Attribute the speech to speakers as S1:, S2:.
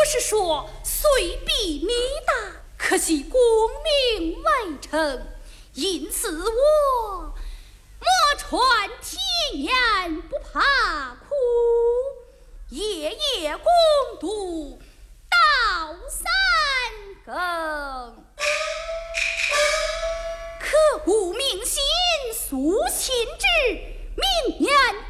S1: 是说虽必弥大，可惜功名未成，因此我莫传天言不怕苦，夜夜攻读到三更，可无明心诉秦之明年